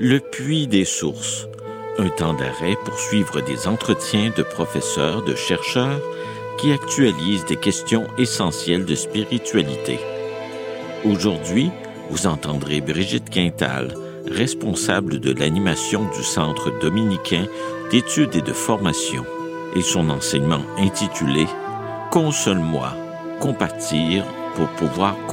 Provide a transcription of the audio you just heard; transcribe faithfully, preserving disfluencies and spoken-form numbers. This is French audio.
Le puits des sources, un temps d'arrêt pour suivre des entretiens de professeurs, de chercheurs qui actualisent des questions essentielles de spiritualité. Aujourd'hui, vous entendrez Brigitte Quintal, responsable de l'animation du Centre dominicain d'études et de formation, et son enseignement intitulé « Console-moi, compatir pour pouvoir consoler ».